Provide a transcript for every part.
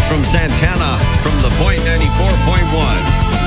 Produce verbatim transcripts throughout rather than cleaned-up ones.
from Santana from the Point ninety-four point one.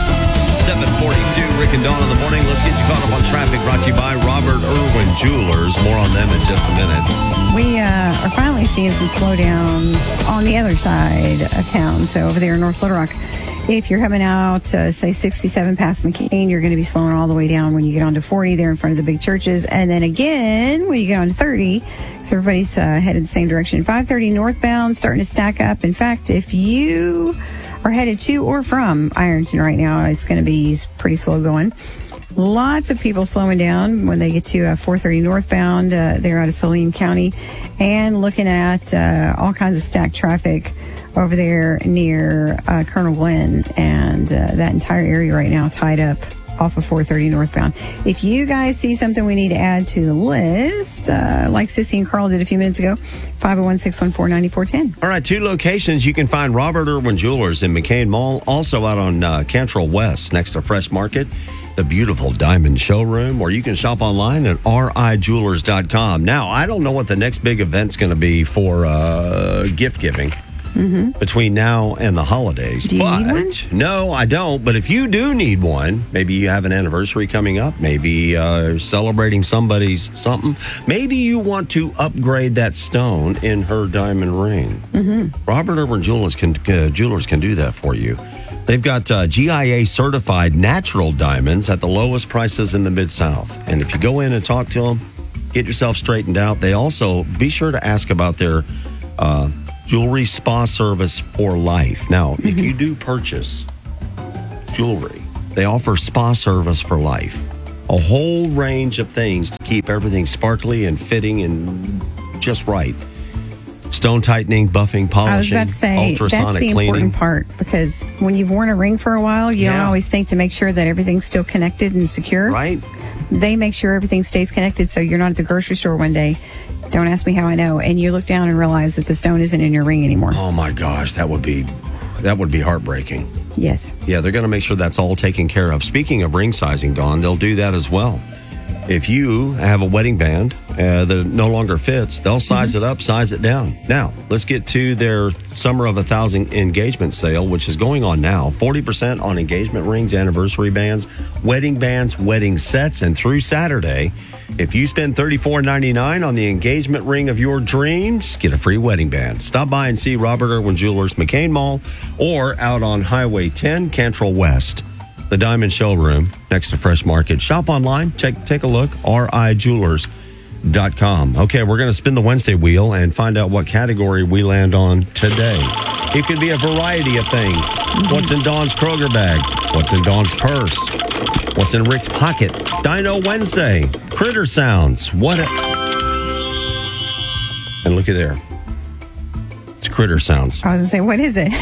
seven forty-two, Rick and Dawn in the morning. Let's get you caught up on traffic, brought to you by Robert Irwin Jewelers. More on them in just a minute. We uh, are finally seeing some slowdown on the other side of town. So over there in North Little Rock, if you're coming out, uh, say sixty-seven past McCain, you're going to be slowing all the way down when you get onto forty there in front of the big churches. And then again, when you get on to thirty, so everybody's uh, headed the same direction. five thirty northbound, starting to stack up. In fact, if you are headed to or from Ironton right now, it's going to be pretty slow going. Lots of people slowing down when they get to uh, four thirty northbound. Uh, they're out of Saline County, and looking at uh, all kinds of stacked traffic over there near uh, Colonel Glenn, and uh, that entire area right now tied up off of four thirty northbound. If you guys see something we need to add to the list, uh, like Sissy and Carl did a few minutes ago, five oh one, six one four, nine four one zero. All right, two locations. You can find Robert Irwin Jewelers in McCain Mall, also out on uh, Cantrell West next to Fresh Market, the beautiful Diamond Showroom, or you can shop online at r i jewelers dot com. Now, I don't know what the next big event's going to be for uh, gift giving. Mm-hmm. Between now and the holidays. Do you but, need one? No, I don't. But if you do need one, maybe you have an anniversary coming up, maybe uh, celebrating somebody's something, maybe you want to upgrade that stone in her diamond ring. Mm-hmm. Robert Irwin Jewelers can, uh, Jewelers can do that for you. They've got uh, G I A certified natural diamonds at the lowest prices in the Mid-South. And if you go in and talk to them, get yourself straightened out. They also, be sure to ask about their uh, jewelry spa service for life. Now, mm-hmm. if you do purchase jewelry, they offer spa service for life. A whole range of things to keep everything sparkly and fitting and just right. Stone tightening, buffing, polishing, I was about to say, ultrasonic that's the cleaning. important part, because when you've worn a ring for a while, you Yeah. don't always think to make sure that everything's still connected and secure. Right. They make sure everything stays connected, so you're not at the grocery store one day. Don't ask me how I know. And you look down and realize that the stone isn't in your ring anymore. Oh my gosh, that would be that would be heartbreaking. Yes. Yeah, they're going to make sure that's all taken care of. Speaking of ring sizing, Dawn, they'll do that as well. If you have a wedding band uh, that no longer fits, they'll size mm-hmm. it up, size it down. Now, let's get to their Summer of a Thousand engagement sale, which is going on now. forty percent on engagement rings, anniversary bands, wedding bands, wedding sets, and through Saturday, if you spend thirty-four ninety-nine on the engagement ring of your dreams, get a free wedding band. Stop by and see Robert Irwin Jewelers, McCain Mall, or out on Highway ten, Cantrell West. The Diamond Showroom next to Fresh Market. Shop online. Check, take a look. r i jewelers dot com. Okay, we're going to spin the Wednesday wheel and find out what category we land on today. It could be a variety of things. What's in Dawn's Kroger bag? What's in Dawn's purse? What's in Rick's pocket? Dino Wednesday. Critter sounds. What? A- and look at there. It's critter sounds. I was going to say, what is it?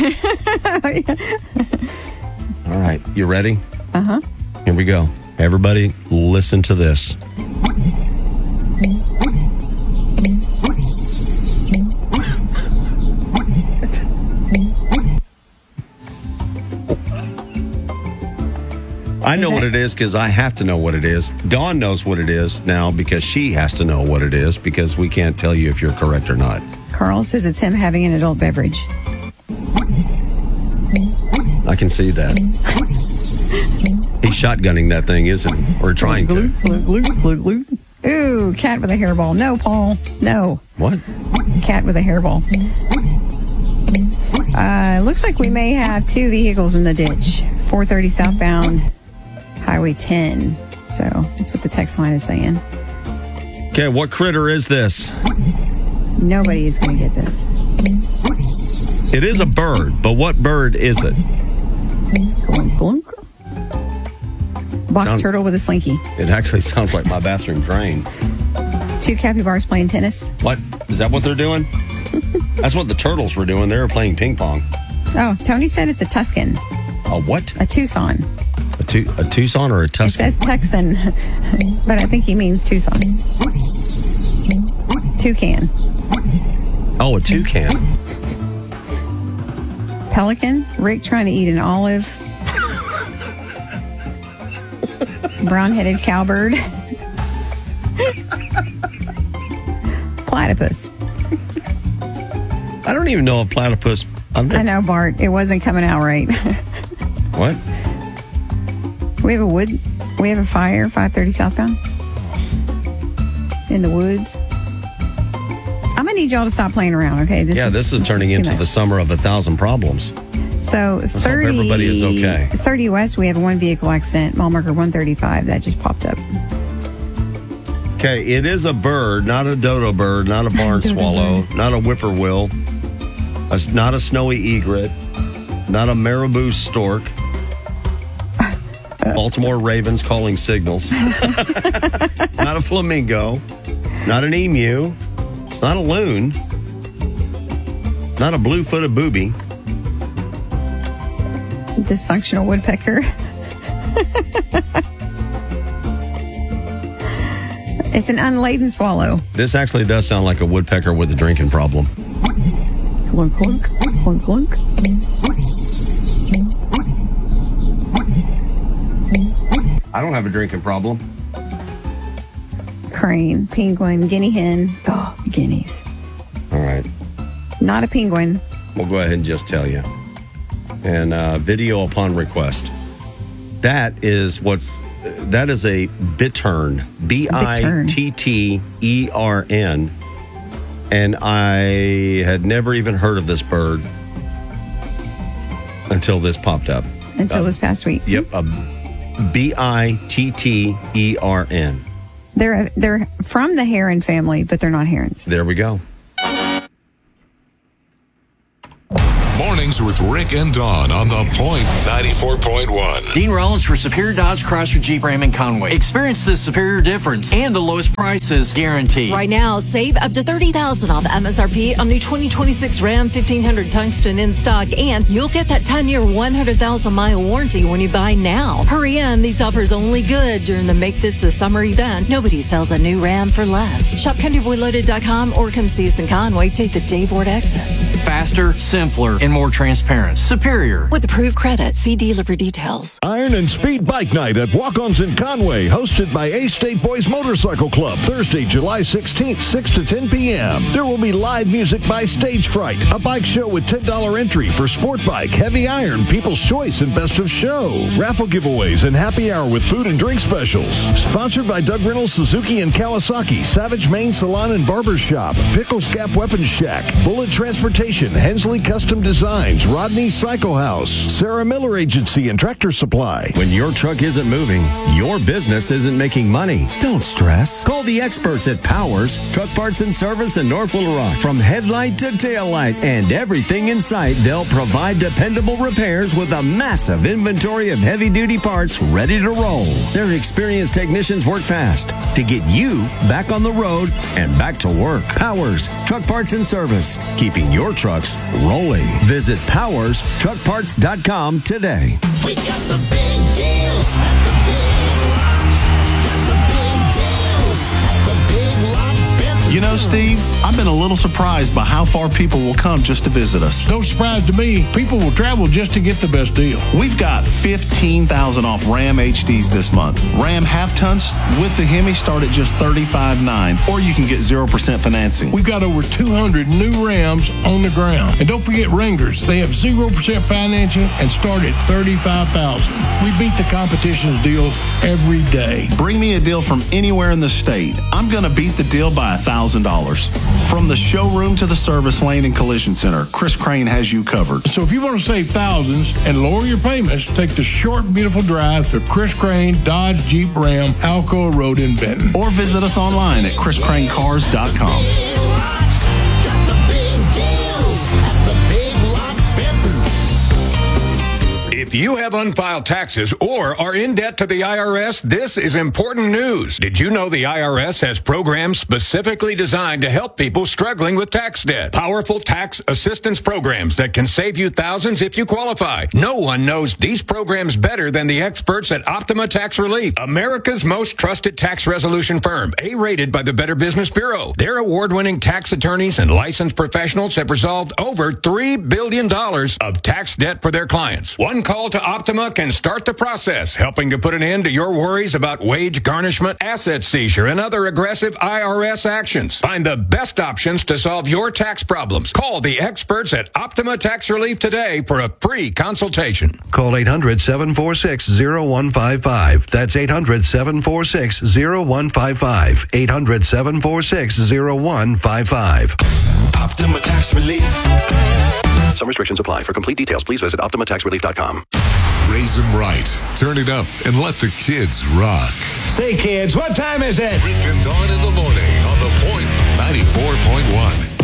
All right, you ready? Uh-huh. Here we go. Everybody, listen to this. I know what it is because I have to know what it is. Dawn knows what it is now because she has to know what it is, because we can't tell you if you're correct or not. Carl says it's him having an adult beverage. I can see that. He's shotgunning that thing, isn't he? Or trying to. Ooh, cat with a hairball. No, Paul. No. What? Cat with a hairball. Uh, looks like we may have two vehicles in the ditch. four thirty southbound, Highway ten. So that's what the text line is saying. Okay, what critter is this? Nobody is going to get this. It is a bird, but what bird is it? Glunk, glunk. Box Sound- turtle with a slinky. It actually sounds like my bathroom drain. Two capybaras playing tennis. What? Is that what they're doing? That's what the turtles were doing. They were playing ping pong. Oh, Tony said it's a Tuscan. A what? A Tucson. A, tu- a Tucson or a Tuscan? It says Texan, but I think he means Tucson. Toucan. Oh, a toucan. Pelican. Rick trying to eat an olive. Brown-headed cowbird. Platypus. I don't even know a platypus. I'm I know, Bart. It wasn't coming out right. What? We have a wood. We have a fire, five thirty southbound. In the woods. I'm going to need y'all to stop playing around, okay? This yeah, is, this is this turning is into much. the summer of a thousand problems. So Let's thirty, hope everybody is okay. thirty West, we have a one vehicle accident, mile marker one thirty-five. That just popped up. Okay, it is a bird, not a dodo bird, not a barn Dodo swallow, bird. not a whippoorwill, a, not a snowy egret, not a marabou stork. Baltimore Ravens calling signals. Not a flamingo, not an emu. It's not a loon, not a blue-footed booby. Dysfunctional woodpecker. It's an unladen swallow. This actually does sound like a woodpecker with a drinking problem. Clunk, clunk, clunk, clunk. I don't have a drinking problem. Crane, penguin, guinea hen. Oh, guineas. All right. Not a penguin. We'll go ahead and just tell you. And uh, video upon request. That is what's, that is a bittern. B I T T E R N. And I had never even heard of this bird until this popped up. Until Uh, this past week. Yep. A B I T T E R N. They're they're from the heron family, but they're not herons. There we go. Mornings with Rick and Dawn on The Point ninety-four point one. Dean Rollins for Superior Dodge, Chrysler, Jeep, Ram, and Conway. Experience the superior difference and the lowest prices guaranteed. Right now, save up to thirty thousand dollars off M S R P on new twenty twenty-six Ram fifteen hundred Tungsten in stock, and you'll get that ten-year, one hundred thousand mile warranty when you buy now. Hurry in. These offers only good during the Make This the Summer event. Nobody sells a new Ram for less. Shop country boy loaded dot com or come see us in Conway. Take the Dave Ward exit. Faster, simpler, and more transparent. Superior. With approved credit, see dealer for details. Iron and Speed Bike Night at Walk-Ons in Conway, hosted by A-State Boys Motorcycle Club, Thursday, July sixteenth, six to ten p.m. There will be live music by Stage Fright, a bike show with ten dollars entry for Sport Bike, Heavy Iron, People's Choice, and Best of Show. Raffle giveaways and happy hour with food and drink specials. Sponsored by Doug Reynolds, Suzuki and Kawasaki, Savage Main Salon and Barber Shop, Pickles Gap Weapons Shack, Bullet Transportation, Hensley Custom Designs, Rodney Cycle House, Sarah Miller Agency and Tractor Supply. When your truck isn't moving, your business isn't making money. Don't stress. Call the experts at Powers Truck Parts and Service in North Little Rock. From headlight to tail light and everything in sight, they'll provide dependable repairs with a massive inventory of heavy-duty parts ready to roll. Their experienced technicians work fast to get you back on the road and back to work. Powers Truck Parts and Service, keeping your trucks rolling. Visit powers truck parts dot com today. We got the big deals at the big lots. Got the big deals at the big lot Bentley. You know, Steve, I've been a little surprised by how far people will come just to visit us. No surprise to me. People will travel just to get the best deal. We've got fifteen thousand dollars off Ram H Ds this month. Ram half-tons with the Hemi start at just thirty-five nine dollars, or you can get zero percent financing. We've got over two hundred new Rams on the ground. And don't forget Wranglers. They have zero percent financing and start at thirty-five thousand dollars. We beat the competition's deals every day. Bring me a deal from anywhere in the state. I'm going to beat the deal by one thousand dollars. From the showroom to the service lane and collision center, Chris Crane has you covered. So if you want to save thousands and lower your payments, take the short, beautiful drive to Chris Crane Dodge Jeep Ram Alcoa Road in Benton. Or visit us online at chris crane cars dot com. Big lots. Got the big deals at the big lot Benton. If you have unfiled taxes or are in debt to the I R S, this is important news. Did you know the I R S has programs specifically designed to help people struggling with tax debt? Powerful tax assistance programs that can save you thousands if you qualify. No one knows these programs better than the experts at Optima Tax Relief, America's most trusted tax resolution firm, A-rated by the Better Business Bureau. Their award-winning tax attorneys and licensed professionals have resolved over three billion dollars of tax debt for their clients. One call call to Optima can start the process, helping to put an end to your worries about wage garnishment, asset seizure, and other aggressive I R S actions. Find the best options to solve your tax problems. Call the experts at Optima Tax Relief today for a free consultation. Call eight hundred, seven four six, zero one five five. That's eight hundred, seven four six, zero one five five. eight hundred, seven four six, zero one five five. Optima Tax Relief. Some restrictions apply. For complete details, please visit optima tax relief dot com. Raise them right. Turn it up and let the kids rock. Say, kids, what time is it? Rick and Dawn in the morning on The Point ninety-four point one.